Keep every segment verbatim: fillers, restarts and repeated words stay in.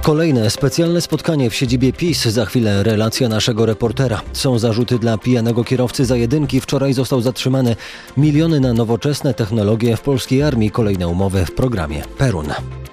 Kolejne specjalne spotkanie w siedzibie PiS. Za chwilę relacja naszego reportera. Są zarzuty dla pijanego kierowcy za jedynki. Wczoraj został zatrzymany. Miliony na nowoczesne technologie w polskiej armii. Kolejne umowy w programie Perun.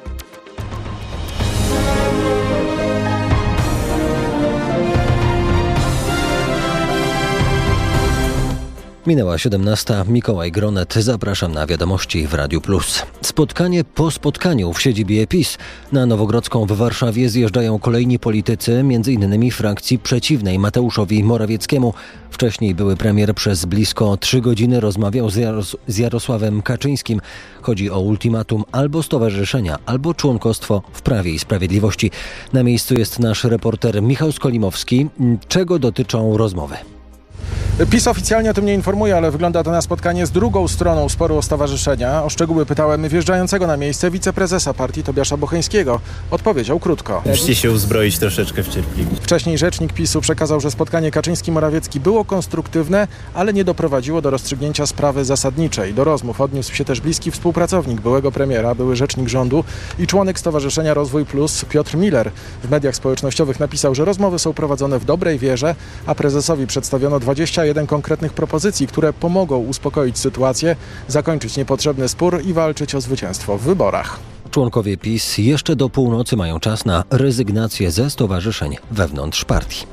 Minęła siedemnasta. Mikołaj Gronet. Zapraszam na wiadomości w Radiu Plus. Spotkanie po spotkaniu w siedzibie PiS. Na Nowogrodzką w Warszawie zjeżdżają kolejni politycy, między innymi frakcji przeciwnej Mateuszowi Morawieckiemu. Wcześniej były premier przez blisko trzy godziny rozmawiał z, Jaros- z Jarosławem Kaczyńskim. Chodzi o ultimatum albo stowarzyszenia, albo członkostwo w Prawie i Sprawiedliwości. Na miejscu jest nasz reporter Michał Skolimowski. Czego dotyczą rozmowy? PiS oficjalnie o tym nie informuje, ale wygląda to na spotkanie z drugą stroną sporu o stowarzyszenia. O szczegóły pytałem wjeżdżającego na miejsce wiceprezesa partii Tobiasza Bocheńskiego. Odpowiedział krótko. Musicie się uzbroić troszeczkę w cierpliwość. Wcześniej rzecznik PiSu przekazał, że spotkanie Kaczyński-Morawiecki było konstruktywne, ale nie doprowadziło do rozstrzygnięcia sprawy zasadniczej. Do rozmów odniósł się też bliski współpracownik byłego premiera, były rzecznik rządu i członek Stowarzyszenia Rozwój Plus Piotr Miller. W mediach społecznościowych napisał, że rozmowy są prowadzone w dobrej wierze, a prezesowi przedstawiono dwadzieścia jeden konkretnych propozycji, które pomogą uspokoić sytuację, zakończyć niepotrzebny spór i walczyć o zwycięstwo w wyborach. Członkowie PiS jeszcze do północy mają czas na rezygnację ze stowarzyszeń wewnątrz partii.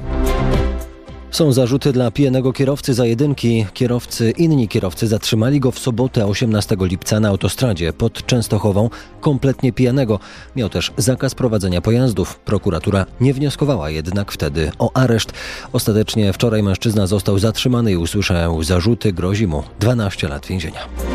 Są zarzuty dla pijanego kierowcy za jedynki. Kierowcy, inni kierowcy zatrzymali go w sobotę osiemnastego lipca na autostradzie pod Częstochową kompletnie pijanego. Miał też zakaz prowadzenia pojazdów. Prokuratura nie wnioskowała jednak wtedy o areszt. Ostatecznie wczoraj mężczyzna został zatrzymany i usłyszał zarzuty. Grozi mu dwanaście lat więzienia.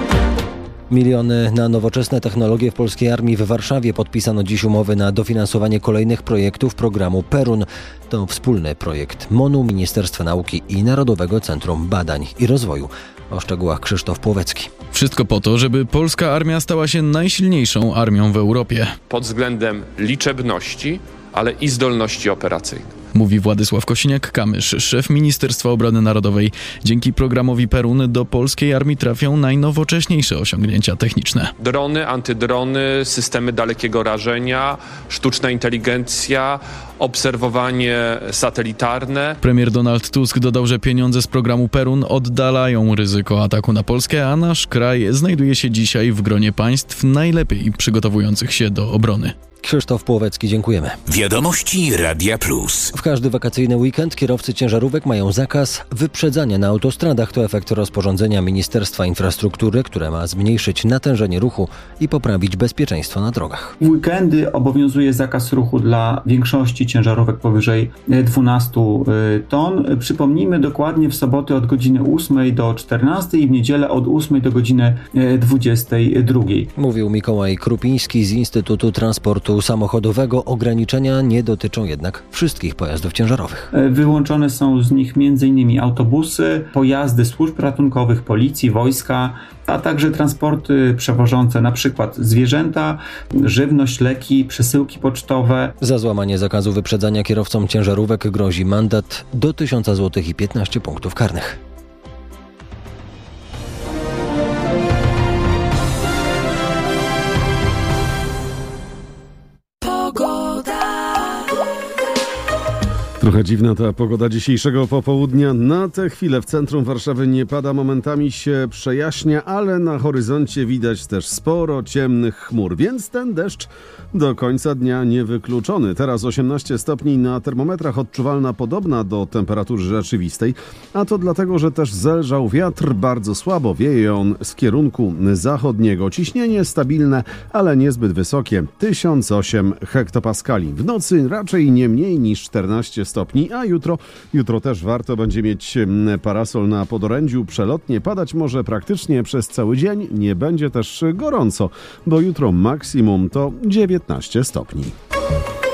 Miliony na nowoczesne technologie w polskiej armii. W Warszawie podpisano dziś umowy na dofinansowanie kolejnych projektów programu Perun. To wspólny projekt MONU, Ministerstwa Nauki i Narodowego Centrum Badań i Rozwoju. O szczegółach Krzysztof Płowecki. Wszystko po to, żeby polska armia stała się najsilniejszą armią w Europie. Pod względem liczebności, ale i zdolności operacyjnej. Mówi Władysław Kosiniak-Kamysz, szef Ministerstwa Obrony Narodowej. Dzięki programowi Perun do polskiej armii trafią najnowocześniejsze osiągnięcia techniczne. Drony, antydrony, systemy dalekiego rażenia, sztuczna inteligencja, obserwowanie satelitarne. Premier Donald Tusk dodał, że pieniądze z programu Perun oddalają ryzyko ataku na Polskę, a nasz kraj znajduje się dzisiaj w gronie państw najlepiej przygotowujących się do obrony. Krzysztof Płowecki, dziękujemy. Wiadomości Radia Plus. W każdy wakacyjny weekend kierowcy ciężarówek mają zakaz wyprzedzania na autostradach. To efekt rozporządzenia Ministerstwa Infrastruktury, które ma zmniejszyć natężenie ruchu i poprawić bezpieczeństwo na drogach. W weekendy obowiązuje zakaz ruchu dla większości ciężarówek powyżej dwanaście ton. Przypomnijmy, dokładnie w soboty od godziny ósmej do czternastej i w niedzielę od ósmej do godziny dwudziestej drugiej. Mówił Mikołaj Krupiński z Instytutu Transportu Samochodowego. Ograniczenia nie dotyczą jednak wszystkich pojazdów ciężarowych. Wyłączone są z nich m.in. autobusy, pojazdy służb ratunkowych, policji, wojska, a także transporty przewożące na przykład zwierzęta, żywność, leki, przesyłki pocztowe. Za złamanie zakazu wyprzedzania kierowcom ciężarówek grozi mandat do tysiąc złotych i piętnaście punktów karnych. Trochę dziwna ta pogoda dzisiejszego popołudnia. Na tę chwilę w centrum Warszawy nie pada, momentami się przejaśnia, ale na horyzoncie widać też sporo ciemnych chmur, więc ten deszcz do końca dnia niewykluczony. Teraz osiemnaście stopni na termometrach, odczuwalna podobna do temperatury rzeczywistej, a to dlatego, że też zelżał wiatr, bardzo słabo wieje on z kierunku zachodniego. Ciśnienie stabilne, ale niezbyt wysokie, tysiąc osiem hektopaskali. W nocy raczej nie mniej niż czternaście stopni, a jutro, jutro też warto będzie mieć parasol na podorędziu. Przelotnie padać może praktycznie przez cały dzień, nie będzie też gorąco, bo jutro maksimum to dziewiętnaście stopni.